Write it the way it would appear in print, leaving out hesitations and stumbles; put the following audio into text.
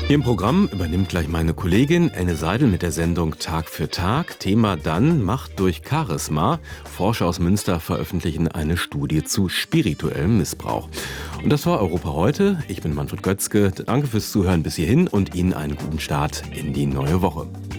Hier im Programm übernimmt gleich meine Kollegin Enne Seidel mit der Sendung Tag für Tag. Thema dann Macht durch Charisma. Forscher aus Münster veröffentlichen eine Studie zu spirituellem Missbrauch. Und das war Europa heute. Ich bin Manfred Götzke. Danke fürs Zuhören bis hierhin und Ihnen einen guten Start in die neue Woche.